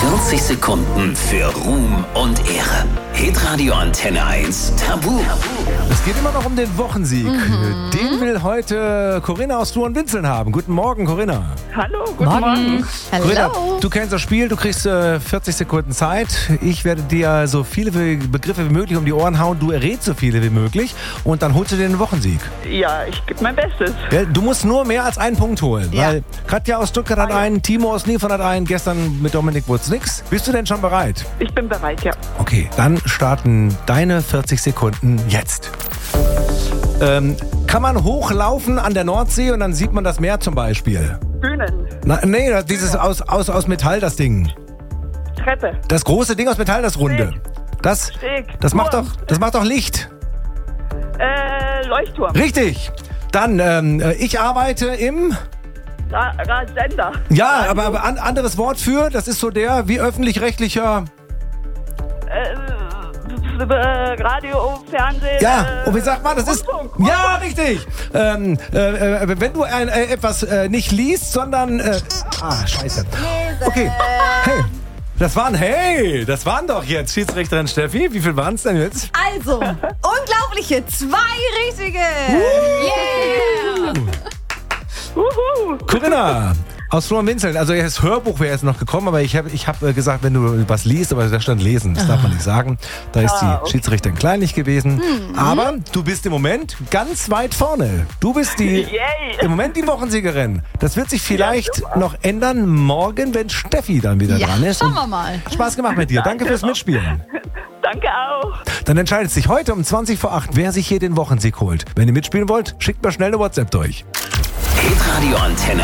40 Sekunden für Ruhm und Ehre. Hitradio Antenne 1 Tabu. Es geht immer noch um den Wochensieg. Den will heute Corinna aus Flurenwinzeln haben. Guten Morgen, Corinna. Hallo, guten Morgen. Corinna, Hallo. du kennst das Spiel, du kriegst 40 Sekunden Zeit. Ich werde dir so viele Begriffe wie möglich um die Ohren hauen. Du errätst so viele wie möglich und dann holst du dir den Wochensieg. Ja, ich gebe mein Bestes. Ja, du musst nur mehr als einen Punkt holen. Ja. Weil Katja aus Stuttgart hat einen, Timo aus Niefern hat einen, gestern mit Dominik wurde es nix. Bist du denn schon bereit? Ich bin bereit, ja. Okay, dann starten deine 40 Sekunden jetzt. Kann man hochlaufen an der Nordsee und dann sieht man das Meer zum Beispiel? Bühnen, Nee, dieses aus Metall, das Ding. Treppe, Das große Ding aus Metall, das runde. Das Steg, macht Turm, doch Licht. Leuchtturm, Richtig. Dann, ich arbeite im... Sender, Ja, aber anderes Wort für, das ist so der wie öffentlich-rechtlicher... Radio, Fernsehen. Ja, und wie sagt man, das ist... Rundfunk. Ja, richtig. Wenn du etwas nicht liest, sondern... scheiße. Okay, hey. Das waren doch jetzt Schiedsrichterin Steffi. Wie viel waren es denn jetzt? Also, unglaubliche 2 richtige. Yeah. Wuhu. Corinna aus Flurenwinzeln. Also das Hörbuch wäre jetzt noch gekommen, aber ich hab gesagt, wenn du was liest, aber da stand lesen, das darf man nicht sagen. Da ist die Schiedsrichterin kleinlich gewesen. Aber du bist im Moment ganz weit vorne. Du bist Yay. im Moment die Wochensiegerin. Das wird sich vielleicht noch ändern morgen, wenn Steffi dann wieder Ja, dran ist. schauen wir mal. Spaß gemacht mit dir. Danke fürs Mitspielen. Danke auch. Dann entscheidet sich heute um 20 vor 8, wer sich hier den Wochensieg holt. Wenn ihr mitspielen wollt, schickt mal schnell eine WhatsApp durch. Hitradio Antenne